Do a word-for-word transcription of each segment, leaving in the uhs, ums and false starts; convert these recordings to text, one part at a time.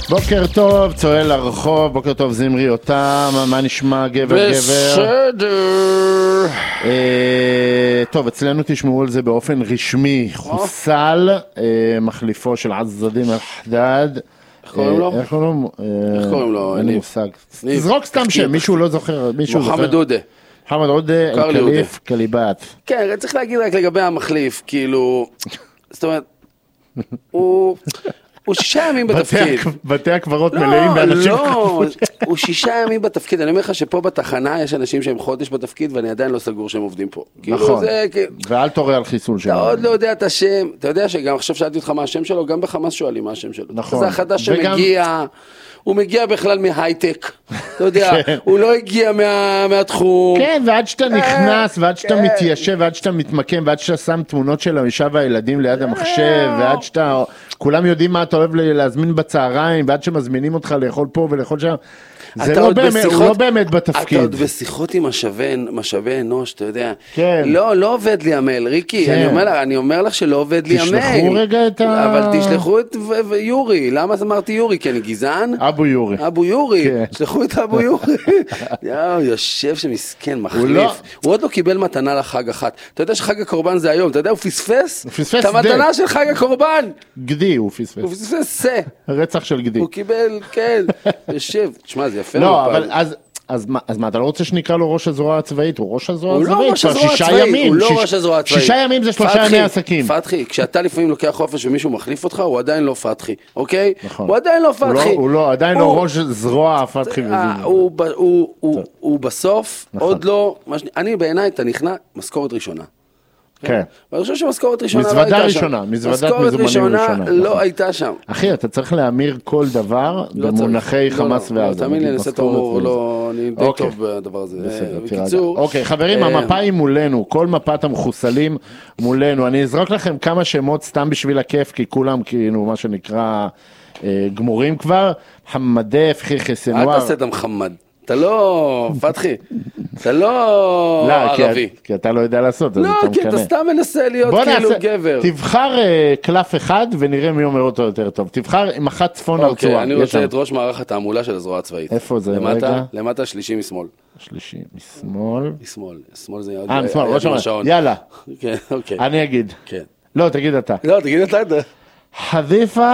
בוקר טוב, צועל לרחוב, בוקר טוב זמרי אותם, מה נשמע גבר גבר? בסדר. טוב, אצלנו תשמעו על זה באופן רשמי, חוסל, מחליפו של עז א-דין אל-חדאד. איך קוראים לו? איך קוראים לו? איך קוראים לו? אין לי מושג. תזרוק סתם שם, מישהו לא זוכר. מוחמד עודה. מוחמד עודה, אל-כליף, כליבת. כן, צריך להגיד רק לגבי המחליף, כאילו, זאת אומרת, הוא... הוא שישה ימים בתפקיד. בתי הקברות מלאים באנשים. לא, הוא שישה ימים בתפקיד. אני אומר לך שפה בתחנה יש אנשים שהם חודש בתפקיד, ואני עדיין לא סגור שהם עובדים פה. נכון, ואל תורה על חיסול שלו. אתה עוד לא יודע את השם, אתה יודע שגם עכשיו שאלתי אותך מה השם שלו, גם בחמאס שואלים מה השם שלו. נכון. זה החדש שמגיע, הוא מגיע בכלל מהייטק, אתה יודע, הוא לא הגיע מהתחום. כן, ועד שאתה נכנס, ועד שאתה מתיישב, ועד שאתה מתמקם, ועד שאתה שם תמונות של האישה והילדים ליד המחשב, ועד שאתה... כולם יודעים מה אתה אוהב להזמין בצהריים, ועד שמזמינים אותך לאכול פה ולאכול שם. זה לא באמת, הוא לא באמת בתפקיד. אתה עוד בשיחות עם משאבי אנוש, אתה יודע. כן. לא, לא עובד לי המייל, ריקי. כן. אני אומר לך, אני אומר לך שלא עובד לי המייל. תשלחו רגע את ה... אבל תשלחו את יורי. למה אמרתי יורי? כי אני גזען? אבו יורי. אבו יורי. כן. תשלחו את אבו יורי. יאו, יושב שמסכן, מחליף. הוא, לא... הוא עוד לא קיבל מתנה לחג אחת. אתה יודע שחג הקורבן זה היום. אתה יודע, הוא פספס? הוא פספס את המתנה של חג הקורבן. גדי, הוא פספס. הוא פספס זה. רצח של גדי. הוא קיבל, כן. יושב. תשמע, זה יפה. לא, אבל אז, אז מה, אז מה, אתה לא רוצה שנקרא לו ראש הזרוע הצבאית? הוא ראש הזרוע הצבאית. הוא לא ראש הזרוע הצבאית, הוא לא ראש הזרוע הצבאית. שישה ימים זה שלושה ימי עסקים. פתחי, כשאתה לפעמים לוקח חופש ומישהו מחליף אותך, הוא עדיין לא פתחי, אוקיי? הוא עדיין לא פתחי. הוא לא, עדיין לא ראש זרוע פתחי. הוא בסוף, עוד לא, אני בעיניי, אתה נכנע, משכורת ראשונה. כן. ואני חושב שמשכורת ראשונה לא מזוודה הייתה ראשונה, שם. מזוודת משכורת מזומנים ראשונה ראשונה. לא הייתה שם. אחי, אתה צריך להמיר כל דבר במונחי חמאס ועזה. תאמין לי, נעשה את ההומור, לא, אני די טוב בדבר הזה. בקיצור. אוקיי, חברים, המפה היא מולנו, כל מפת המחוסלים מולנו. אני אזרוק לכם כמה שמות סתם בשביל הכיף, כי כולם כאילו, מה שנקרא, גמורים כבר. חמדף, חיחי סנואר. אל תעשה את המחמד. אתה לא, פתחי, אתה לא ערבי. כי אתה לא יודע לעשות, לא, כי אתה סתם מנסה להיות כאילו גבר. תבחר קלף אחד ונראה מי אומר אותו יותר טוב. תבחר עם אחת צפון הרצועה. אוקיי, אני רוצה את ראש מערך התעמולה של הזרוע הצבאית. איפה זה? רגע. למטה, שלישי משמאל. שלישי משמאל. משמאל, שמאל זה יעוד. אה, משמאל, ראש מערך. יאללה. כן, אוקיי. אני אגיד. כן. לא, תגיד אתה. לא, תגיד אתה. חזיפה.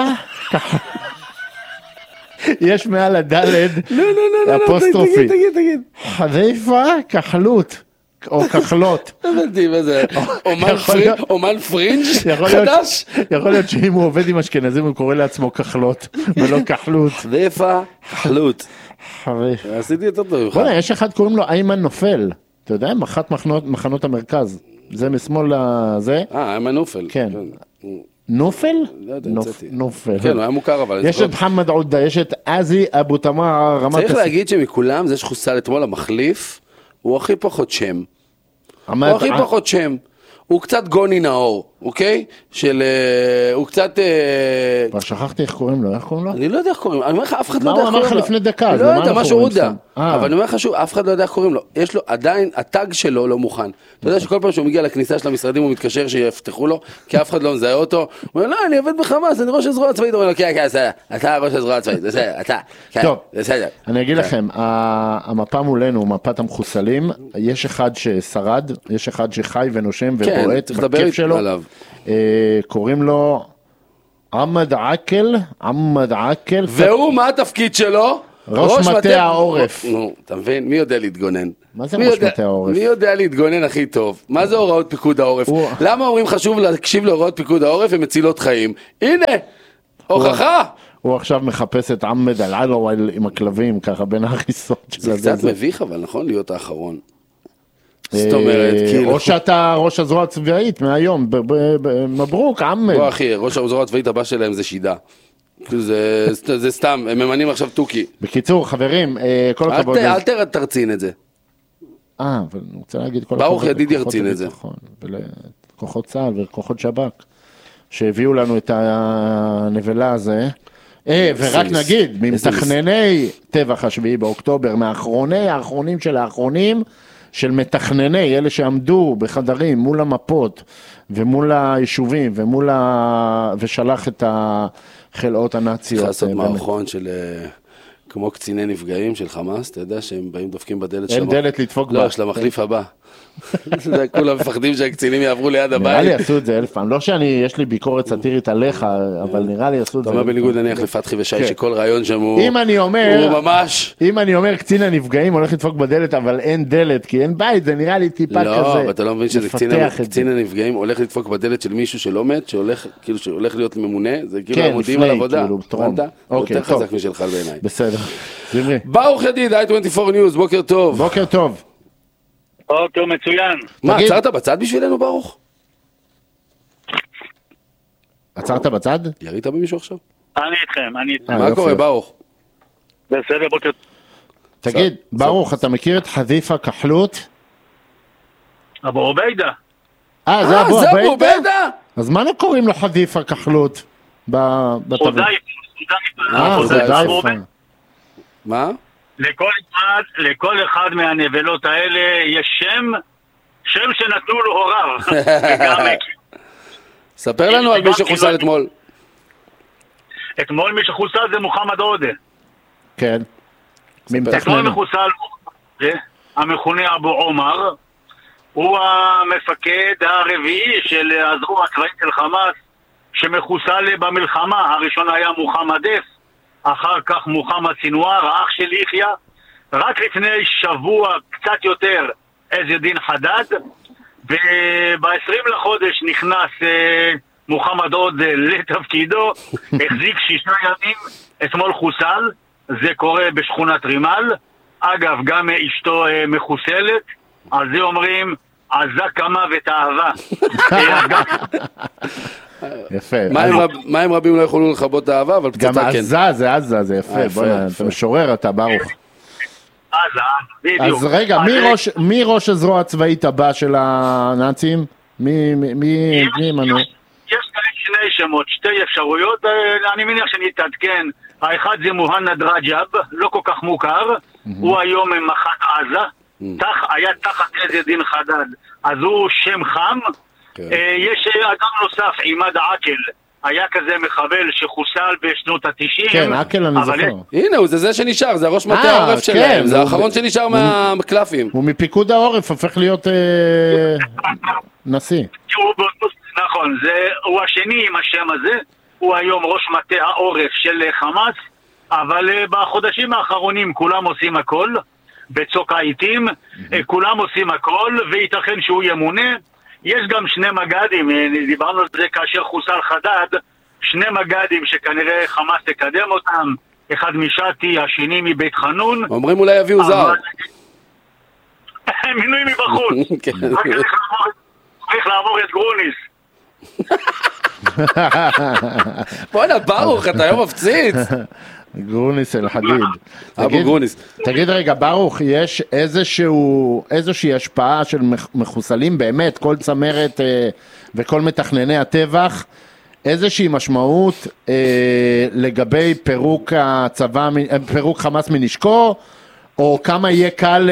יש מעל הדלת אפוסטרופי. תגיד, תגיד, תגיד. חזיפה כחלות, או כחלות. הבנתי, מה זה? אומן פרינג' חדש? יכול להיות שאם הוא עובד עם אשכנזים, הוא קורא לעצמו כחלות, ולא כחלות. חזיפה, כחלות. עשיתי יותר טוב. בוא'נה, יש אחד קוראים לו איימן נופל. אתה יודע, מחת מחנות המרכז. זה משמאל לזה. אה, איימן נופל. כן. נופל? לא יודע, נצאתי. נופל. כן, הוא היה מוכר, אבל... יש את מוחמד עודה, יש את עזי אבו תמר, רמת... צריך להגיד שמכולם, זה שחוסל אתמול המחליף, הוא הכי פחות שם. הוא הכי פחות שם. הוא קצת גוני נאור, אוקיי? של... הוא קצת... כבר שכחתי איך קוראים לו, איך קוראים לו? אני לא יודע איך קוראים לו, אני אומר לך, אף אחד לא יודע איך קוראים לו. מה הוא אמר לך לפני דקה? לא יודע, משהו עודה. אבל אני אומר לך שוב, אף אחד לא יודע איך קוראים לו. יש לו, עדיין, הטאג שלו לא מוכן. אתה יודע שכל פעם שהוא מגיע לכניסה של המשרדים, הוא מתקשר שיפתחו לו, כי אף אחד לא מזהה אותו. הוא אומר, לא, אני עובד בחמאס, אני ראש הזרוע הצבאית. הוא אומר לו, כן, כן, בסדר, אתה ראש הזרוע הצבאית, בסדר, אתה, כן, בסדר. אני אגיד לכם, המפה מולנו, מפת המחוסלים, יש אחד ששרד, יש אחד שחי ונושם ובועט בכיף שלו. קוראים לו עמד עקל, עמד עקל. והוא, מה התפקיד שלו? ראש מטה העורף. נו, אתה מבין? מי יודע להתגונן? מה זה ראש מטה העורף? מי יודע להתגונן הכי טוב? מה זה הוראות פיקוד העורף? למה אומרים חשוב להקשיב להוראות פיקוד העורף ומצילות חיים? הנה, הוכחה. הוא עכשיו מחפש את עמד אל-עלוויל עם הכלבים, ככה בין ההריסות של זה. זה קצת מביך, אבל נכון להיות האחרון. זאת אומרת, כאילו... או שאתה ראש הזרוע הצבאית מהיום, מברוק, עמד. בוא אחי, ראש הזרוע הצבאית הבא שלהם זה שידה. זה סתם, הם ממנים עכשיו טוקי. בקיצור, חברים, כל הכבוד. אל תרצין את זה. אה, אבל אני רוצה להגיד כל הכבוד. ברוך ידיד ירצין את זה. ולכוחות צה"ל וכוחות שב"כ, שהביאו לנו את הנבלה הזה. ורק נגיד, ממתכנני טבח השביעי באוקטובר, מאחרוני האחרונים של האחרונים, של מתכנני, אלה שעמדו בחדרים מול המפות ומול היישובים ומול ה... ושלח את החלאות הנאציות. צריך לעשות מערכון של... כמו קציני נפגעים של חמאס, אתה יודע שהם באים דופקים בדלת אין דלת לדפוק בה. לא, של המחליף הבא. כולם מפחדים שהקצינים יעברו ליד הבית. נראה לי עשו את זה אלף פעם. לא שאני, יש לי ביקורת סאטירית עליך, אבל נראה לי עשו את זה. אתה אומר בניגוד נניח לפתחי ושי שכל רעיון שם הוא ממש... אם אני אומר קצין הנפגעים הולך לדפוק בדלת, אבל אין דלת, כי אין בית, זה נראה לי טיפה כזה. לא, אבל אתה לא מבין שזה קצין הנפגעים הולך לדפוק בדלת של מישהו שלא מת, שהולך להיות ממונה, זה כאילו עמודים על עבודה. יותר חזק משלך בעיניי. בסדר. זמרי. ברוך ידיד, איי עשרים וארבע ניוז, בוקר טוב. בוקר טוב. בוקר מצוין. מה, עצרת בצד בשבילנו, ברוך? עצרת בצד? ירית במישהו עכשיו? אני איתכם, אני איתכם. מה קורה, ברוך? בסדר, בוקר טוב. תגיד, ברוך, אתה מכיר את חזיפה כחלות? אבו עוביידה. אה, זה אבו עוביידה? אז מה לא קוראים לו חזיפה כחלות? חודייפה. אה, חודייפה. מה? לכל אחד, לכל אחד מהנבלות האלה יש שם, שם שנתנו לו הוריו. ספר לנו על מי שחוסל אתמול. אתמול מי שחוסל זה מוחמד עודה. כן. אתמול מחוסל המכונה אבו עומר, הוא המפקד הרביעי של הזרוע הצבאית של חמאס, שמחוסל במלחמה. הראשון היה מוחמד דף, אחר כך מוחמד סינואר, האח של יחיא. רק לפני שבוע קצת יותר עז א-דין חדד, וב-עשרים לחודש נכנס אה, מוחמד עוד לתפקידו, החזיק שישה ימים, אתמול חוסל. זה קורה בשכונת רימל. אגב, גם אשתו אה, מחוסלת, על זה אומרים עזה כמה ותאהבה. יפה. מים רבים לא יכולו לכבות האהבה, אבל פצצה כן. גם עזה זה עזה, זה יפה. בוא'נה, אתה משורר אתה, ברוך. עזה, בדיוק. אז רגע, מי ראש הזרוע הצבאית הבא של הנאצים? מי מנו? יש כאלה שני שמות, שתי אפשרויות, אני מניח שאני אתעדכן. האחד זה מוהנד רג'ב, לא כל כך מוכר, הוא היום מח"ט עזה, היה תחת עז א-דין חדד, אז הוא שם חם. יש אדם נוסף, עימאד עקל, היה כזה מחבל שחוסל בשנות ה-תשעים. כן, עקל אני זוכר. הנה, הוא זה זה שנשאר, זה הראש מטה העורף שלהם, זה האחרון שנשאר מהקלפים. הוא מפיקוד העורף, הופך להיות נשיא. נכון, הוא השני עם השם הזה, הוא היום ראש מטה העורף של חמאס, אבל בחודשים האחרונים כולם עושים הכל, בצוק העיתים, כולם עושים הכל, וייתכן שהוא ימונה. יש גם שני מג"דים, דיברנו על זה כאשר חוסל חדד, שני מג"דים שכנראה חמאס תקדם אותם, אחד משתי, השני מבית חנון. אומרים אולי יביאו זר. מינוי מבחוץ. צריך לעבור את גרוניס. בוא'נה, ברוך, אתה היום מפציץ. גרוניס אל חדיד. אבו גרוניס. תגיד רגע, ברוך, יש איזשהו, איזושהי השפעה של מחוסלים, באמת, כל צמרת וכל מתכנני הטבח, איזושהי משמעות לגבי פירוק הצבא, פירוק חמאס מנשקו, או כמה יהיה קל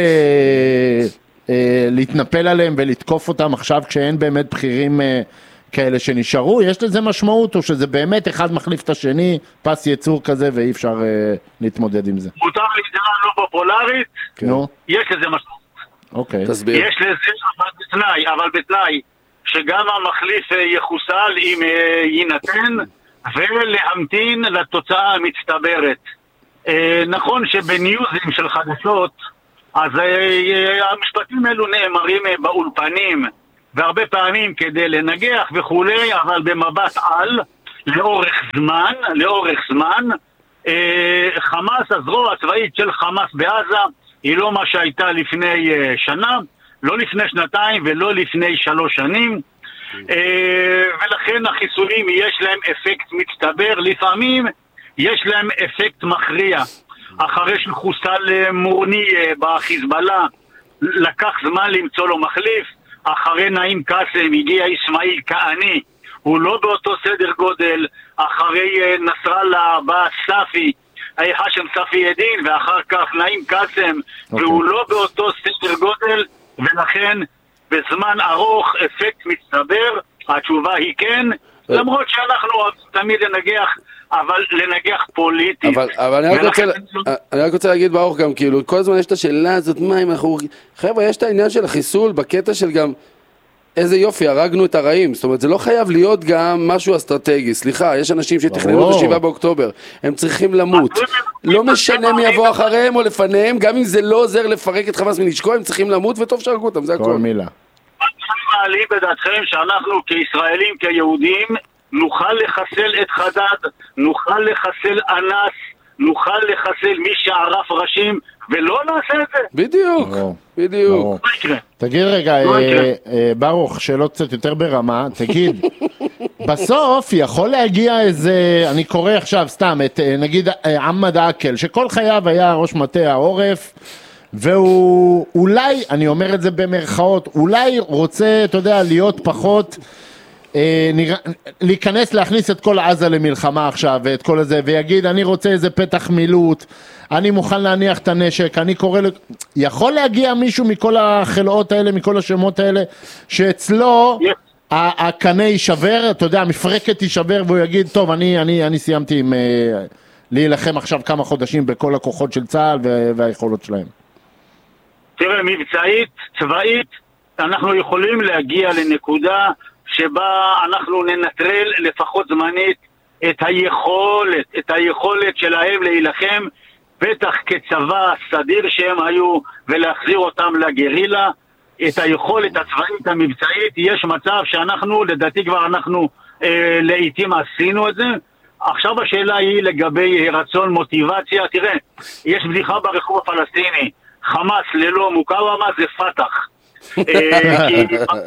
להתנפל עליהם ולתקוף אותם עכשיו כשאין באמת בכירים כאלה שנשארו? יש לזה משמעות, או שזה באמת אחד מחליף את השני, פס יצור כזה ואי אפשר אה, להתמודד עם זה? מותר לדעה לא פופולרית, כן. יש לזה משמעות. אוקיי. תסביר. יש לזה אבל בתנאי, אבל בתנאי שגם המחליף יחוסל אם יינתן, ולהמתין לתוצאה המצטברת. אה, נכון שבניוזים של חדשות, אז אה, המשפטים האלו נאמרים באולפנים, והרבה פעמים כדי לנגח וכולי, אבל במבט על, לאורך זמן, לאורך זמן, אה, חמאס, הזרוע הצבאית של חמאס בעזה, היא לא מה שהייתה לפני אה, שנה, לא לפני שנתיים ולא לפני שלוש שנים, אה, ולכן החיסולים יש להם אפקט מצטבר, לפעמים יש להם אפקט מכריע. אחרי שחוסל מורני אה, בחיזבאללה, לקח זמן למצוא לו מחליף, אחרי נעים קאסם הגיע איסמעיל כעני, הוא לא באותו סדר גודל, אחרי נסראללה בא ספי, חשם ספי ידין, ואחר כך נעים קאסם, okay. והוא לא באותו סדר גודל, ולכן בזמן ארוך אפקט מצטבר, התשובה היא כן, okay. למרות שאנחנו תמיד ננגח, אבל לנגח פוליטית. אבל, אבל אני, רק רוצה, אני רק רוצה להגיד ברוך גם, כאילו, כל הזמן יש את השאלה הזאת, מה אם אנחנו... חבר'ה, יש את העניין של החיסול בקטע של גם... איזה יופי, הרגנו את הרעים, זאת אומרת, זה לא חייב להיות גם משהו אסטרטגי, סליחה, יש אנשים שתכננו את השבעה באוקטובר, הם צריכים למות, לא משנה מי יבוא אחריהם או לפניהם, גם אם זה לא עוזר לפרק את חמאס מנשקו, הם צריכים למות וטוב שהרגו אותם, זה הכל. כל מילה. אתם מעלים בדעתכם שאנחנו כישראלים, כיהודים, נוכל לחסל את חדד, נוכל לחסל אנס, נוכל לחסל מי שערף ראשים, ולא נעשה את זה. בדיוק, בדיוק. תגיד רגע, ברוך, שאלות קצת יותר ברמה, תגיד, בסוף יכול להגיע איזה, אני קורא עכשיו סתם, את נגיד עמד עקל, שכל חייו היה ראש מטה העורף, והוא אולי, אני אומר את זה במרכאות, אולי רוצה, אתה יודע, להיות פחות... להיכנס, להכניס את כל עזה למלחמה עכשיו ואת כל הזה, ויגיד אני רוצה איזה פתח מילוט, אני מוכן להניח את הנשק, אני קורא, יכול להגיע מישהו מכל החלאות האלה, מכל השמות האלה, שאצלו הקנה יישבר, אתה יודע, המפרקת יישבר, והוא יגיד, טוב, אני, אני, אני סיימתי עם להילחם עכשיו כמה חודשים בכל הכוחות של צה"ל והיכולות שלהם. תראה, מבצעית, צבאית, אנחנו יכולים להגיע לנקודה שבה אנחנו ננטרל לפחות זמנית את היכולת, את היכולת שלהם להילחם, בטח כצבא סדיר שהם היו, ולהחזיר אותם לגרילה, את היכולת הצבאית המבצעית. יש מצב שאנחנו, לדעתי כבר אנחנו אה, לעתים עשינו את זה. עכשיו השאלה היא לגבי רצון מוטיבציה. תראה, יש בדיחה ברחוב הפלסטיני, חמאס ללא מוקאוומה זה פתח. אה, כי...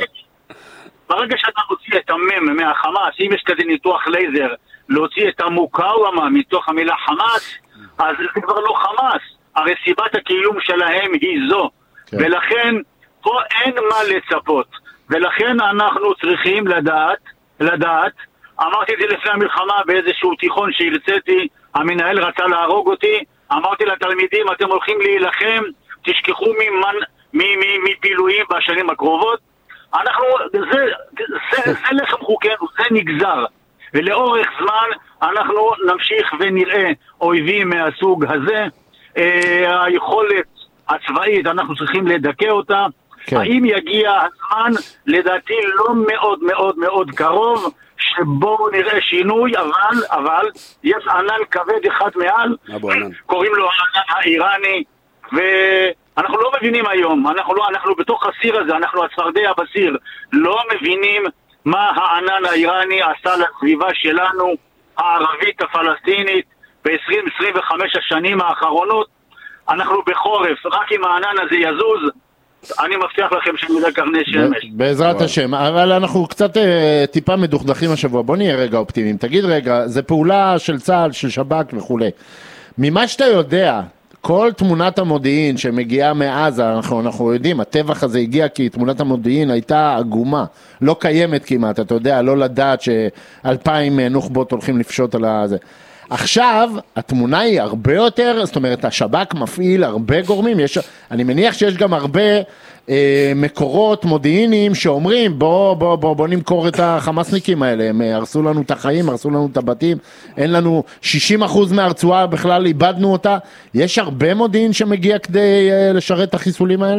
ברגע שאתה מוציא את המם מהחמאס, אם יש כזה ניתוח לייזר, להוציא את המוקאוומה מתוך המילה חמאס, אז זה כבר לא חמאס. הרי סיבת הקיום שלהם היא זו. כן. ולכן, פה אין מה לצפות. ולכן אנחנו צריכים לדעת, לדעת, אמרתי את זה לפני המלחמה באיזשהו תיכון שהרציתי, המנהל רצה להרוג אותי, אמרתי לתלמידים, אתם הולכים להילחם, תשכחו מפעילויים בשנים הקרובות, אנחנו, זה, זה, זה לחם חוקנו, זה נגזר. ולאורך זמן אנחנו נמשיך ונראה אויבים מהסוג הזה. אה, היכולת הצבאית, אנחנו צריכים לדכא אותה. כן. האם יגיע הזמן, לדעתי לא מאוד מאוד מאוד קרוב, שבו נראה שינוי, אבל, אבל יש ענן כבד אחד מעל, קוראים לו הענן האיראני, ו... אנחנו לא מבינים היום, אנחנו, לא, אנחנו בתוך הסיר הזה, אנחנו הצפרדע בסיר, לא מבינים מה הענן האיראני עשה לסביבה שלנו, הערבית הפלסטינית, ב-עשרים עשרים וחמש השנים האחרונות. אנחנו בחורף, רק אם הענן הזה יזוז, אני מבטיח לכם שנראה קרני שמש. בעזרת השם, אבל אנחנו קצת טיפה מדוכדכים השבוע, בוא נהיה רגע אופטימיים. תגיד רגע, זה פעולה של צה"ל, של שב"כ וכו'. ממה שאתה יודע, כל תמונת המודיעין שמגיעה מעזה, אנחנו, אנחנו יודעים, הטבח הזה הגיע כי תמונת המודיעין הייתה עגומה, לא קיימת כמעט, אתה יודע, לא לדעת שאלפיים נוח'בות הולכים לפשוט על הזה. עכשיו, התמונה היא הרבה יותר, זאת אומרת, השב"כ מפעיל הרבה גורמים, יש, אני מניח שיש גם הרבה אה, מקורות מודיעיניים שאומרים, בוא, בוא, בוא, בוא נמכור את החמאסניקים האלה, הם הרסו לנו את החיים, הרסו לנו את הבתים, אין לנו שישים אחוז מהרצועה בכלל, איבדנו אותה, יש הרבה מודיעין שמגיע כדי אה, לשרת את החיסולים האלה?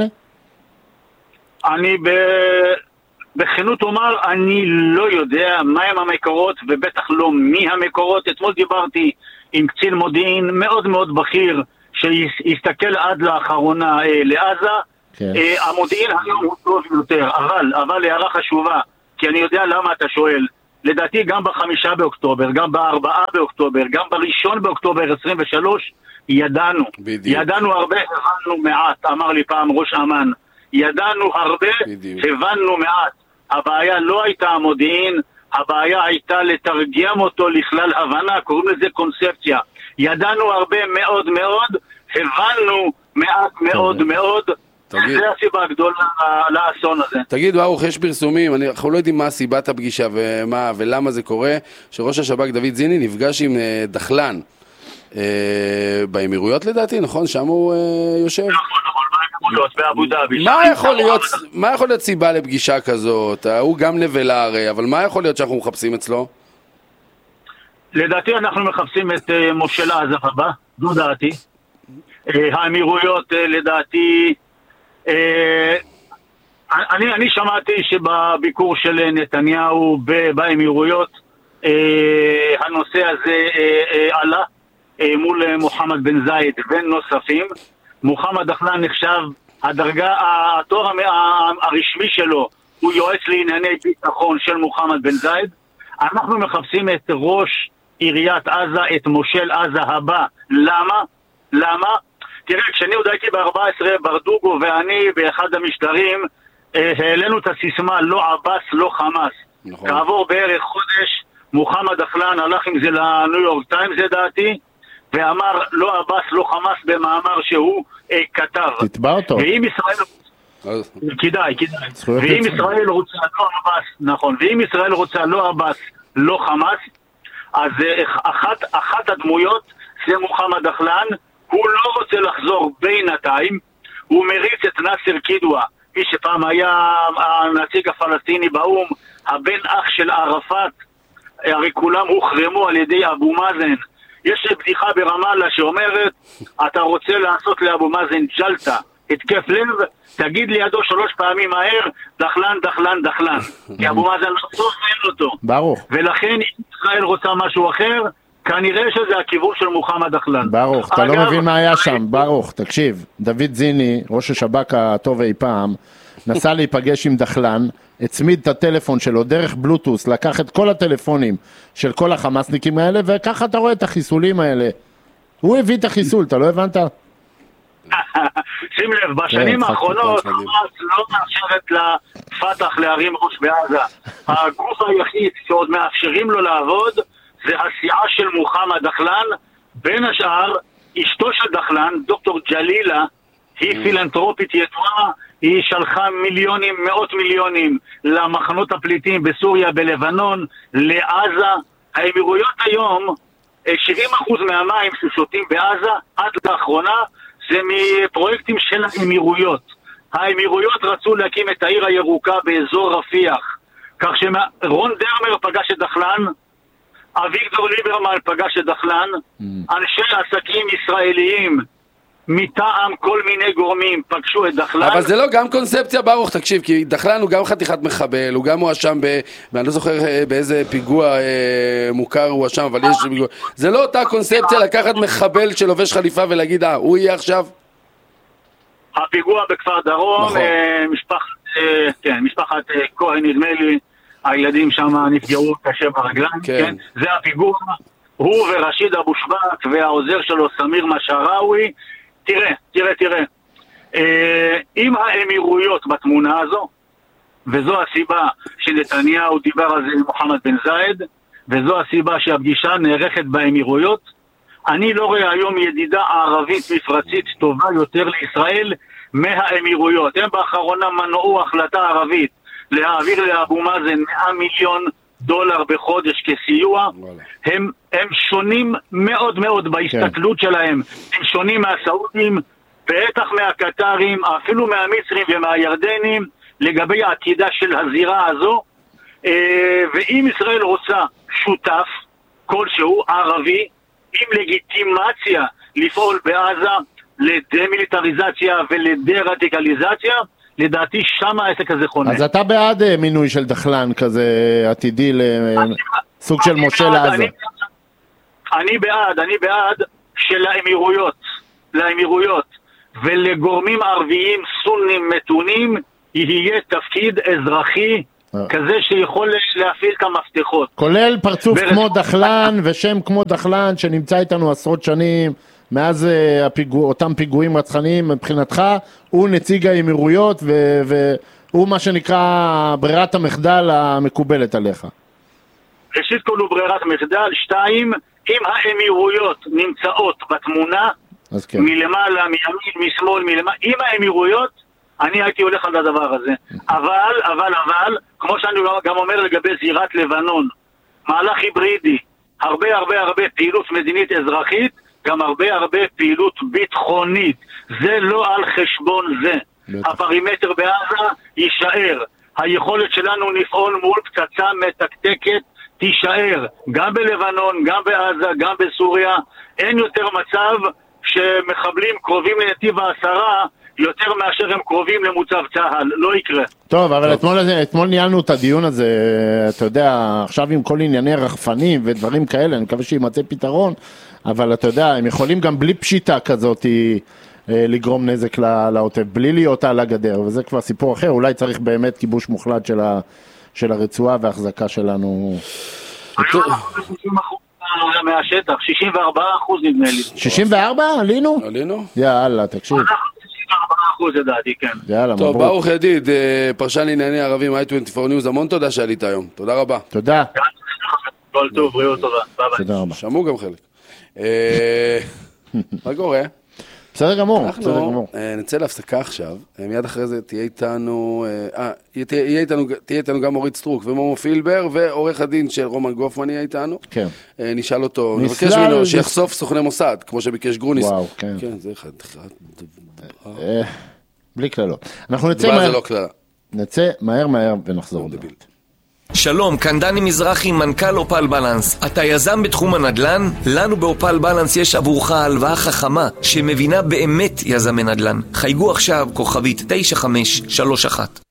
אני ב... בכנות אומר, אני לא יודע מהם המקורות, ובטח לא מי המקורות. אתמול דיברתי עם קצין מודיעין מאוד מאוד בכיר, שיסתכל עד לאחרונה אה, לעזה. כן. אה, המודיעין היום הוא טוב יותר, אבל, אבל הערה חשובה, כי אני יודע למה אתה שואל. לדעתי גם בחמישה באוקטובר, גם בארבעה באוקטובר, גם בראשון באוקטובר עשרים ושלוש, ידענו. בדיוק. ידענו הרבה, הבנו מעט, אמר לי פעם ראש אמ"ן. ידענו הרבה, בדיוק. הבנו מעט. הבעיה לא הייתה המודיעין, הבעיה הייתה לתרגם אותו לכלל הבנה, קוראים לזה קונספציה. ידענו הרבה מאוד מאוד, הבנו מעט מאוד מאוד, זה הסיבה הגדולה לאסון הזה. תגיד, ברוך, יש פרסומים, אנחנו לא יודעים מה סיבת הפגישה ומה ולמה זה קורה, שראש השב"כ דוד זיני נפגש עם דחלן באמירויות לדעתי, נכון? שם הוא יושב? נכון, נכון. באבו דאבי. מה יכול להיות, מה יכול להיות סיבה לפגישה כזאת? הוא גם נבלה הרי, אבל מה יכול להיות שאנחנו מחפשים אצלו? לדעתי אנחנו מחפשים את מושל עזה הבא, זו דעתי. האמירויות לדעתי, אני, אני שמעתי שבביקור של נתניהו באמירויות, הנושא הזה עלה מול מוחמד בן זייד ונוספים. מוחמד דחלן נחשב, הדרגה, התואר הרשמי שלו הוא יועץ לענייני ביטחון של מוחמד בן זייד. אנחנו מחפשים את ראש עיריית עזה, את מושל עזה הבא. למה? למה? תראה, כשאני עוד הייתי ב-ארבע עשרה, ברדוגו ואני באחד המשדרים, העלינו את הסיסמה לא עבאס, לא חמאס. נכון. כעבור בערך חודש, מוחמד דחלן הלך עם זה לניו יורק טיימס, זה דעתי, ואמר לא עבאס, לא חמאס במאמר שהוא אה, כתב. תתבע אותו. ואם ישראל... כדאי, כדאי. ואם ישראל רוצה לא עבאס, נכון, ואם ישראל רוצה לא עבאס, לא חמאס, אז אחת, אחת הדמויות זה מוחמד דחלן. הוא לא רוצה לחזור בינתיים, הוא מריץ את נאסר קידווה, מי שפעם היה הנציג הפלסטיני באום, הבן אח של ערפאת, הרי כולם הוחרמו על ידי אבו מאזן. יש בדיחה ברמאללה שאומרת, אתה רוצה לעשות לאבו מאזן ג'לטה, התקף לב, תגיד לידו שלוש פעמים מהר, דחלן, דחלן, דחלן. כי אבו מאזן לא סובל אותו. ברוך. ולכן אם ישראל רוצה משהו אחר, כנראה שזה הכיוון של מוחמד דחלן. ברוך, אתה לא מבין מה היה שם. ברוך, תקשיב, דוד זיני, ראש השב"כ הטוב אי פעם, נסע להיפגש עם דחלן, הצמיד את הטלפון שלו דרך בלוטוס, לקח את כל הטלפונים של כל החמאסניקים האלה, וככה אתה רואה את החיסולים האלה. הוא הביא את החיסול, אתה לא הבנת? שים לב, בשנים האחרונות חמאס לא מאפשרת לפתח להרים ראש בעזה. הגוף היחיד שעוד מאפשרים לו לעבוד זה הסיעה של מוחמד דחלן. בין השאר, אשתו של דחלן, דוקטור ג'לילה, היא פילנטרופית ידועה, היא שלחה מיליונים, מאות מיליונים למחנות הפליטים בסוריה, בלבנון, לעזה. האמירויות היום, שבעים אחוז מהמים ששותים בעזה, עד לאחרונה, זה מפרויקטים של האמירויות. האמירויות רצו להקים את העיר הירוקה באזור רפיח, כך שרון דרמר פגש את דחלן, אביגדור ליברמן פגש את דחלן, אנשי עסקים ישראליים מטעם כל מיני גורמים פגשו את דחלן. אבל זה לא גם קונספציה, ברוך, תקשיב, כי דחלן הוא גם חתיכת מחבל, הוא גם מואשם ב... ואני לא זוכר באיזה פיגוע אה, מוכר הוא אשם, אבל יש פיגוע. זה לא אותה קונספציה לקחת מחבל שלובש חליפה ולהגיד, אה, הוא יהיה עכשיו? הפיגוע בכפר דרום, נכון. אה, משפחת, אה, כן, משפחת אה, כהן, נדמה לי, הילדים שם נפגעו קשה ברגליים, כן. כן? זה הפיגוע, הוא ורשיד אבו שבק והעוזר שלו סמיר משעראוי. תראה, תראה, תראה, אה, אם האמירויות בתמונה הזו, וזו הסיבה שנתניהו דיבר על זה עם מוחמד בן זייד, וזו הסיבה שהפגישה נערכת באמירויות, אני לא רואה היום ידידה ערבית מפרצית טובה יותר לישראל מהאמירויות. הם באחרונה מנעו החלטה ערבית להעביר לאבו מאזן מאה מיליון דולר בחודש כסיוע. הם, הם שונים מאוד מאוד בהסתכלות שלהם, הם שונים מהסעודים, בטח מהקטרים, אפילו מהמצרים ומהירדנים, לגבי העתידה של הזירה הזו. ואם ישראל רוצה שותף כלשהו ערבי עם לגיטימציה לפעול בעזה לדמיליטריזציה ולדה-רדיקליזציה, לדעתי שם העסק הזה חונה. אז אתה בעד מינוי של דחלן כזה עתידי לסוג של מושל לעזה? אני, אני בעד, אני בעד של האמירויות, לאמירויות ולגורמים ערביים סונים מתונים יהיה תפקיד אזרחי כזה שיכול להפעיל את המפתחות. כולל פרצוף כמו דחלן ושם כמו דחלן שנמצא איתנו עשרות שנים מאז הפיגוע, אותם פיגועים רצחניים. מבחינתך הוא נציג האמירויות והוא מה שנקרא ברירת המחדל המקובלת עליך. ראשית כל הוא ברירת מחדל. שתיים, אם האמירויות נמצאות בתמונה כן. מלמעלה, מימין, משמאל, מלמעלה, אם האמירויות אני הייתי הולך על הדבר הזה. אבל, אבל, אבל, כמו שאני גם אומר לגבי זירת לבנון, מהלך היברידי, הרבה הרבה הרבה פעילות מדינית אזרחית, גם הרבה הרבה פעילות ביטחונית. זה לא על חשבון זה. בטח. הפרימטר בעזה יישאר. היכולת שלנו לפעול מול פצצה מתקתקת תישאר גם בלבנון, גם בעזה, גם בסוריה. אין יותר מצב שמחבלים קרובים לנתיב העשרה יותר מאשר הם קרובים למוצב צהל, לא יקרה. טוב, אבל אתמול, אתמול ניהלנו את הדיון הזה, אתה יודע, עכשיו עם כל ענייני רחפנים ודברים כאלה, אני מקווה שימצא פתרון, אבל אתה יודע, הם יכולים גם בלי פשיטה כזאת לגרום נזק לעוטף, בלי להיות על הגדר, וזה כבר סיפור אחר, אולי צריך באמת כיבוש מוחלט של, ה, של הרצועה וההחזקה שלנו. היום אנחנו ב-שישים אחוז מהשטח, שישים וארבעה אחוז נדמה לי. שישים וארבע? עלינו? עלינו? יאללה, תקשיב. אנחנו שישים וארבעה אחוז לדעתי, כן. יאללה, טוב, מברוק. ברוך ידיד, פרשן לענייני ערבים, איי עשרים וארבע ניוז, המון תודה שעלית היום. תודה רבה. תודה. כל טוב, בריאות טובה. ביי ביי. תודה רבה. שמעו גם חלק. מה קורה? בסדר גמור, בסדר אנחנו גמור. נצא להפסקה עכשיו, מיד אחרי זה תהיה איתנו, אה, תהיה איתנו, תהיה איתנו גם אורית סטרוק ומומו פילבר, ועורך הדין של רומן גופמן יהיה איתנו. כן. נשאל אותו, נבקש נסלל- ממנו שיחשוף סוכני מוסד, כמו שביקש גרוניס. וואו, כן. כן, זה אחד, אחד. אה, בלי כללות. אנחנו נצא דבר זה מהר, לא כלל. נצא מהר מהר ונחזור. דביל. שלום, כאן דני מזרחי, מנכ"ל אופל בלנס. אתה יזם בתחום הנדל"ן? לנו באופל בלנס יש עבורך הלוואה חכמה שמבינה באמת יזמי נדל"ן. חייגו עכשיו כוכבית תשע חמש שלוש אחת.